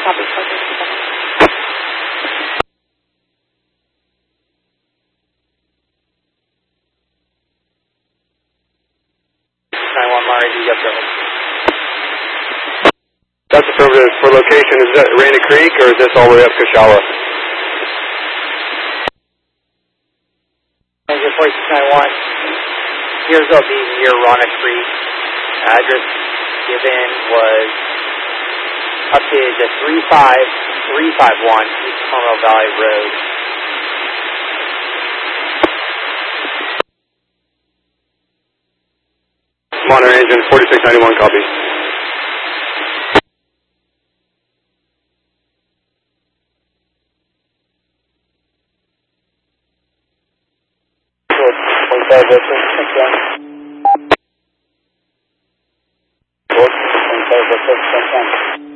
copy. 9-1 Monterey, you got trouble. That's affirmative. For location, is that Rainy Creek or is this all the way up Cachalla? Ranger 4691. Here's will be near Rana Creek. Address given was updated to 35351 East Carmel Valley Road. Monterey Engine 4691, copy. Good. 25 West 10.